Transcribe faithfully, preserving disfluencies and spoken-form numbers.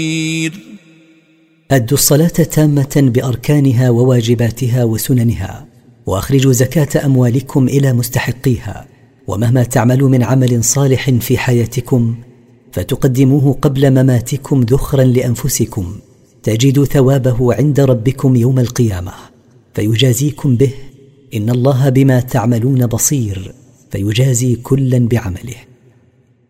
أدوا الصلاة تامة بأركانها وواجباتها وسننها، وأخرجوا زكاة أموالكم إلى مستحقيها، ومهما تعملوا من عمل صالح في حياتكم فتقدموه قبل مماتكم ذخرا لأنفسكم، تجدوا ثوابه عند ربكم يوم القيامة فيجازيكم به، إن الله بما تعملون بصير، فيجازي كلا بعمله.